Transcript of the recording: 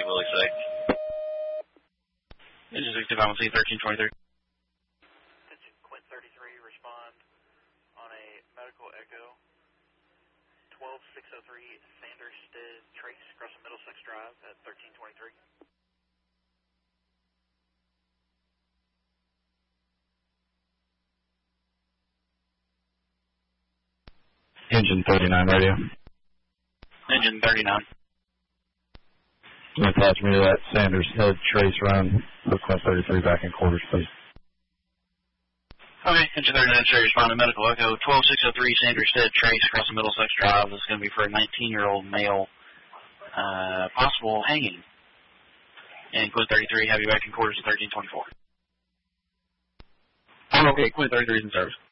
Willie 6. Engine 65 on C1323. Quint 33, respond on a medical echo. 12603 Sanderstead Trace crossing Middlesex Drive at 1323. Engine 39 radio. Engine 39. Attach me to that Sanders Head Trace run. Put Quint 33 back in quarters, please. Okay, Engine 39, sure, responding medical echo. 12603 Sanders Head Trace crossing Middlesex Drive. This is going to be for a 19-year-old male, possible hanging. And Quint 33, have you back in quarters at 1324. Okay, Quint 33 is in service.